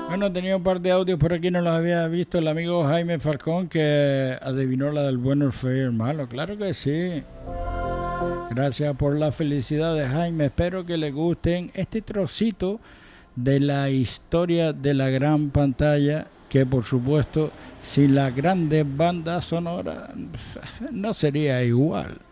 Bueno, tenía un par de audios por aquí, no los había visto. El amigo Jaime Falcón que adivinó la del bueno, el feo y el malo. Claro que sí. Gracias por la felicidad de Jaime. Espero que le gusten este trocito de la historia de la gran pantalla, que por supuesto sin las grandes bandas sonoras no sería igual.